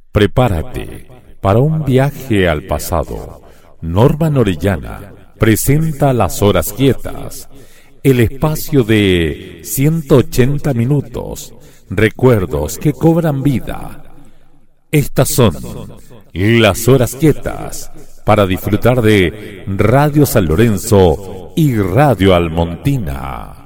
Prepárate para un viaje al pasado. Norman Orellana presenta Las Horas Quietas, el espacio de 180 minutos, recuerdos que cobran vida. Estas son Las Horas Quietas, para disfrutar de Radio San Lorenzo y Radio Almontina.